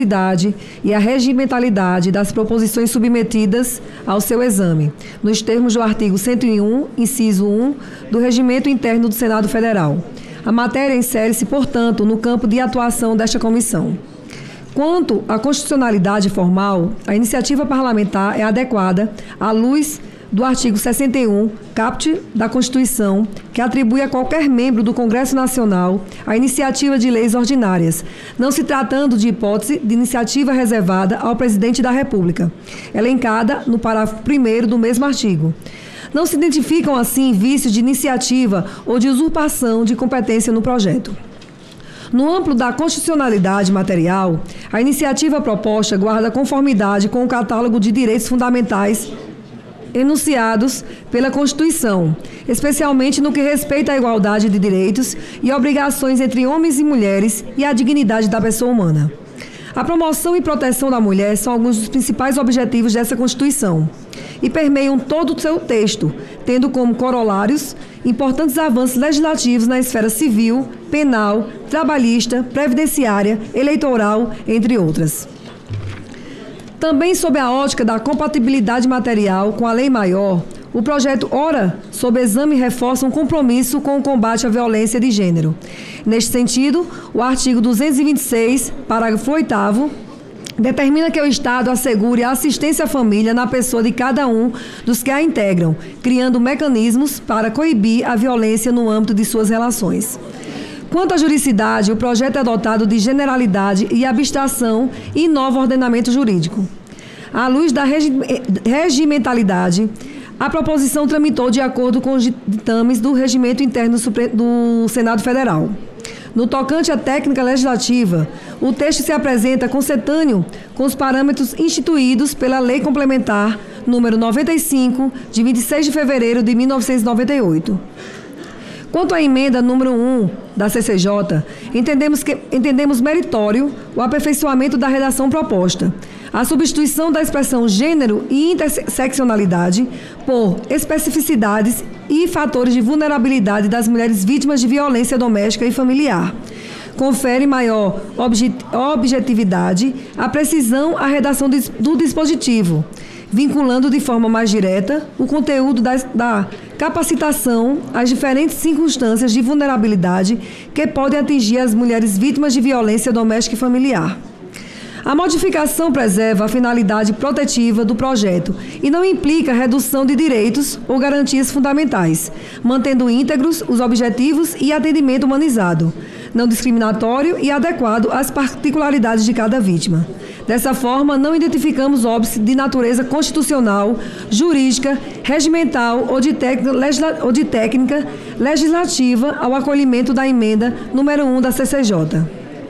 e a regimentalidade das proposições submetidas ao seu exame, nos termos do artigo 101, inciso 1, do Regimento Interno do Senado Federal. A matéria insere-se, portanto, no campo de atuação desta comissão. Quanto à constitucionalidade formal, a iniciativa parlamentar é adequada à luz do artigo 61, caput da Constituição, que atribui a qualquer membro do Congresso Nacional a iniciativa de leis ordinárias, não se tratando de hipótese de iniciativa reservada ao Presidente da República, elencada no parágrafo 1º do mesmo artigo. Não se identificam, assim, vícios de iniciativa ou de usurpação de competência no projeto. No âmbito da constitucionalidade material, a iniciativa proposta guarda conformidade com o catálogo de direitos fundamentais enunciados pela Constituição, especialmente no que respeita à igualdade de direitos e obrigações entre homens e mulheres e à dignidade da pessoa humana. A promoção e proteção da mulher são alguns dos principais objetivos dessa Constituição e permeiam todo o seu texto, tendo como corolários importantes avanços legislativos na esfera civil, penal, trabalhista, previdenciária, eleitoral, entre outras. Também sob a ótica da compatibilidade material com a lei maior, o projeto ora sob exame reforça um compromisso com o combate à violência de gênero. Neste sentido, o artigo 226, parágrafo 8º, determina que o Estado assegure a assistência à família na pessoa de cada um dos que a integram, criando mecanismos para coibir a violência no âmbito de suas relações. Quanto à juridicidade, o projeto é dotado de generalidade e abstração e novo ordenamento jurídico. À luz da regimentalidade, a proposição tramitou de acordo com os ditames do Regimento Interno do Senado Federal. No tocante à técnica legislativa, o texto se apresenta consentâneo com os parâmetros instituídos pela Lei Complementar número 95, de 26 de fevereiro de 1998. Quanto à emenda número 1 da CCJ, entendemos meritório o aperfeiçoamento da redação proposta, a substituição da expressão gênero e interseccionalidade por especificidades e fatores de vulnerabilidade das mulheres vítimas de violência doméstica e familiar. Confere maior objetividade à precisão à redação do dispositivo, vinculando de forma mais direta o conteúdo da capacitação às diferentes circunstâncias de vulnerabilidade que podem atingir as mulheres vítimas de violência doméstica e familiar. A modificação preserva a finalidade protetiva do projeto e não implica redução de direitos ou garantias fundamentais, mantendo íntegros os objetivos e atendimento humanizado, não discriminatório e adequado às particularidades de cada vítima. Dessa forma, não identificamos óbice de natureza constitucional, jurídica, regimental ou de técnica legislativa ao acolhimento da emenda número 1 da CCJ.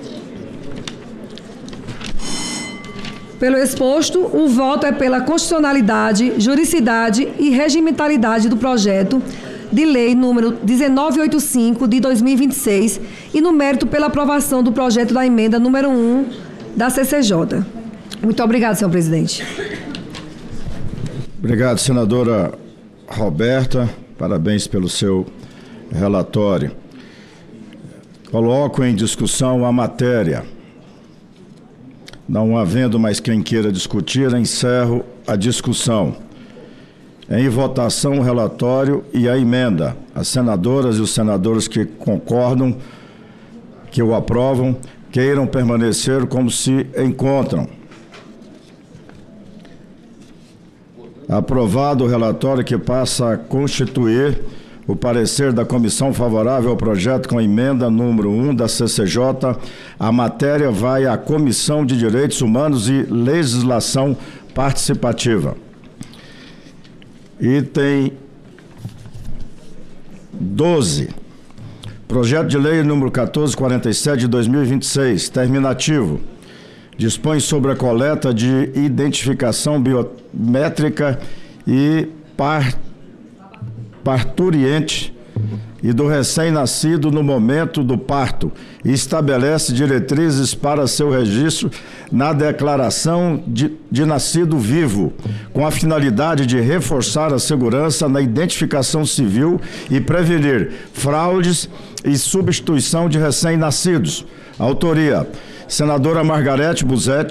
Pelo exposto, o voto é pela constitucionalidade, juridicidade e regimentalidade do projeto de lei número 1985 de 2026 e no mérito pela aprovação do projeto da emenda número 1 da CCJ. Muito obrigada, senhor presidente. Obrigado, senadora Roberta. Parabéns pelo seu relatório. Coloco em discussão a matéria. Não havendo mais quem queira discutir, encerro a discussão. Em votação o relatório e a emenda. As senadoras e os senadores que concordam, que o aprovam, queiram permanecer como se encontram. Aprovado o relatório que passa a constituir o parecer da comissão favorável ao projeto com emenda número 1 da CCJ, a matéria vai à Comissão de Direitos Humanos e Legislação Participativa. Item 12. Projeto de lei número 1447 de 2026, terminativo. Dispõe sobre a coleta de identificação biométrica e parturiente e do recém-nascido no momento do parto e estabelece diretrizes para seu registro na declaração de nascido vivo, com a finalidade de reforçar a segurança na identificação civil e prevenir fraudes e substituição de recém-nascidos. Autoria: Senadora Margarete Buzzetti.